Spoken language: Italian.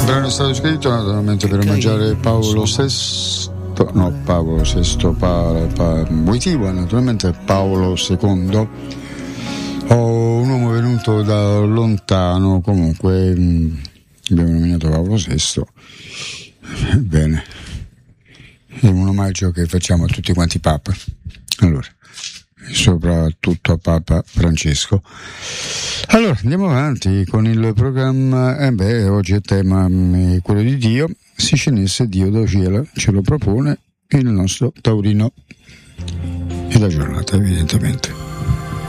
brano è stato scritto naturalmente per omaggiare Paolo VI, Wojtyła, naturalmente Paolo II, un uomo venuto da lontano, comunque abbiamo nominato Paolo VI, bene, è un omaggio che facciamo a tutti quanti i Papa, allora, soprattutto a Papa Francesco. Allora andiamo avanti con il programma. Oggi il tema è quello di Dio. Si scenesse Dio da cielo, ce lo propone il nostro Taurino e la giornata, evidentemente.